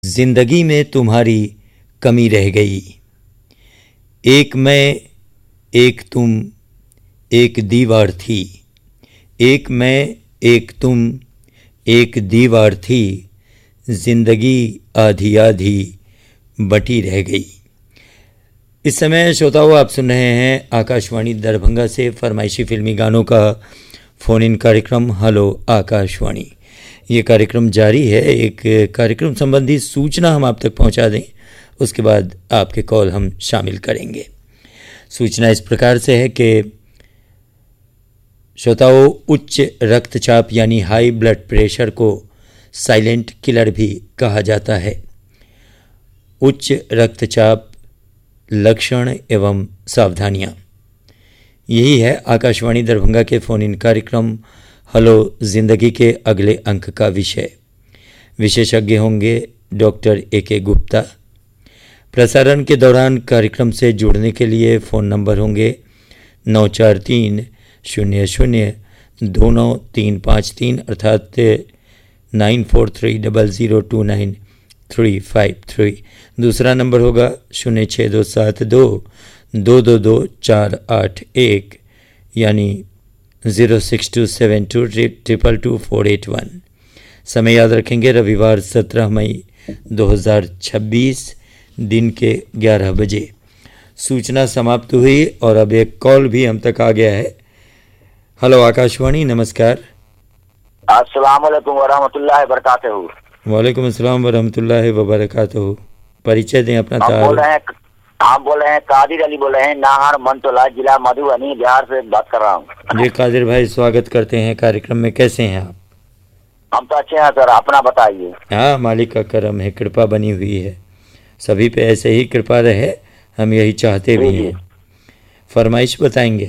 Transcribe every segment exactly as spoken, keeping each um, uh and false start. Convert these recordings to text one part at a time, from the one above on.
जिंदगी में तुम्हारी कमी रह गई। एक मैं, एक तुम, एक दीवार थी। एक मैं, एक तुम, एक दीवार थी। जिंदगी आधी आधी बटी रह गई। इस समय श्रोताओं, आप सुन रहे हैं आकाशवाणी दरभंगा से फरमाइशी फिल्मी गानों का फ़ोन इन कार्यक्रम हेलो आकाशवाणी। ये कार्यक्रम जारी है। एक कार्यक्रम संबंधी सूचना हम आप तक पहुंचा दें, उसके बाद आपके कॉल हम शामिल करेंगे। सूचना इस प्रकार से है कि श्रोताओं, उच्च रक्तचाप यानी हाई ब्लड प्रेशर को साइलेंट किलर भी कहा जाता है। उच्च रक्तचाप, लक्षण एवं सावधानियां, यही है आकाशवाणी दरभंगा के फ़ोन इन कार्यक्रम हेलो जिंदगी के अगले अंक का विषय। विशेषज्ञ होंगे डॉक्टर ए के गुप्ता। प्रसारण के दौरान कार्यक्रम से जुड़ने के लिए फ़ोन नंबर होंगे नौ चार तीन शून्य शून्य दो नौ तीन पाँच तीन अर्थात nine four three double zero two nine three five three. दूसरा नंबर होगा शून्य छः दो सात दो दो दो दो चार आठ एक यानी zero six to seven to triple two four eight one. समय याद रखेंगे, रविवार सत्रह मई दो हज़ार छब्बीस दिन के ग्यारह बजे। सूचना समाप्त हुई और अब एक कॉल भी हम तक आ गया है। हेलो आकाशवाणी, नमस्कार। अस्सलाम वालेकुम वरहमतुल्लाहि वबरकातुहू। वालेकुम अस्सलाम वरहमतुल्लाहि वबरकातुहू। परिचय दें अपना। हम बोल रहे हैं हम बोल रहे हैं कादिर अली बोल रहे हैं, नाहर मनटोला, जिला मधुबनी, बिहार से बात कर रहा हूँ। जी कादिर भाई, स्वागत करते हैं कार्यक्रम में। कैसे हैं आप? हम तो अच्छे हैं सर, अपना बताइए। हाँ, मालिक का करम है, कृपा बनी हुई है। सभी पे ऐसे ही कृपा रहे, हम यही चाहते भी हैं। फरमाइश बताएंगे?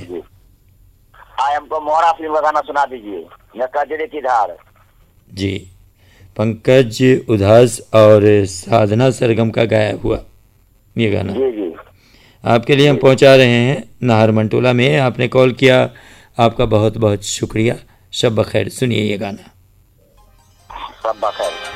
आए हमको मोहरा फिल्म का गाना सुना दीजिए, या कजरे की धार। जी, पंकज उधास और साधना सरगम का गाया हुआ ये गाना जी जी आपके लिए हम पहुंचा रहे हैं नाहर मंटोला में। आपने कॉल किया, आपका बहुत बहुत शुक्रिया। शब बखैर। सुनिए ये गाना। सब बखैर।